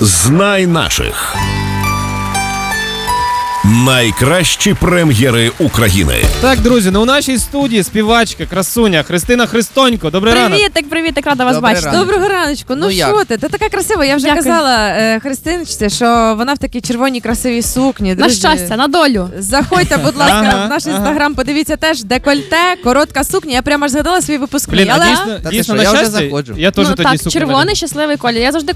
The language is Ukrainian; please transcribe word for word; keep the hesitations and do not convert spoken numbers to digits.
Знай наших. Найкращі прем'єри України. Так, друзі, ну у нашій студії співачка, красуня Христина Христонько. Добрий ранок. Привітик, привітик, рада вас Добрий бачити. ранок. Доброго раночку. Ну, Ну, що як? ти? Ти така красива. Я вже Дякую. казала е, Христиночці, що вона в такій червоній красивій сукні. На Друзі, щастя, на долю. Заходьте, будь ласка, Ага, в наш ага. інстаграм, подивіться теж декольте, коротка сукня. Я прямо аж згадала свій випускний. Блін, а Але дійсно, Та ти дійсно що, на я вже щастя, заходжу. я теж Ну тоді так, сукню червоний надягну. щасливий колір. Я завжди